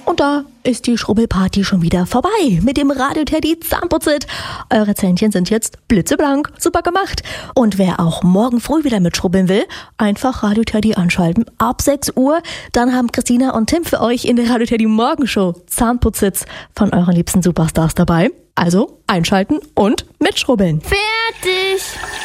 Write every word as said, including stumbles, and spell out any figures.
Und da ist die Schrubbelparty schon wieder vorbei mit dem Radio Teddy Zahnputzit. Eure Zähnchen sind jetzt blitzeblank, super gemacht. Und wer auch morgen früh wieder mitschrubbeln will, einfach Radio Teddy anschalten ab sechs Uhr. Dann haben Christina und Tim für euch in der Radio Teddy Morgenshow Zahnputzits von euren liebsten Superstars dabei. Also einschalten und mitschrubbeln. Fertig!